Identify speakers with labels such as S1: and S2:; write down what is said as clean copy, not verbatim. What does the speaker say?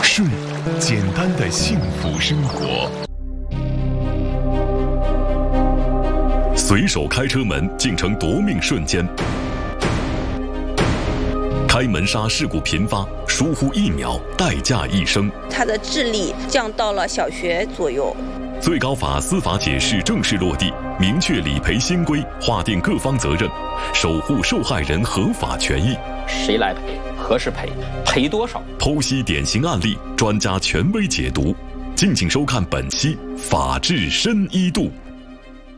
S1: 顺简单的幸福生活。随手开车门竟成夺命瞬间，开门刹事故频发，疏忽1秒代价一生。
S2: 他的智力降到了小学左右。
S1: 最高法司法解释正式落地，明确理赔新规，划定各方责任，守护受害人合法权益。
S3: 谁来赔？何时赔？赔多少？
S1: 剖析典型案例，专家权威解读。敬请收看本期《法治深一度》。